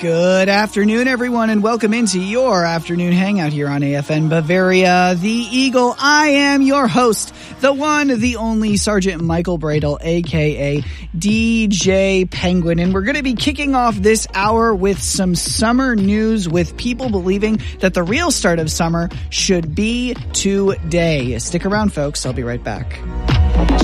Good afternoon, everyone, and welcome into your afternoon hangout here on AFN Bavaria, the Eagle. I am your host, the one, the only Sergeant Michael Bradle, a.k.a. DJ Penguin, and we're going to be kicking off this hour with some summer news, with people believing that the real start of summer should be today. Stick around, folks. I'll be right back.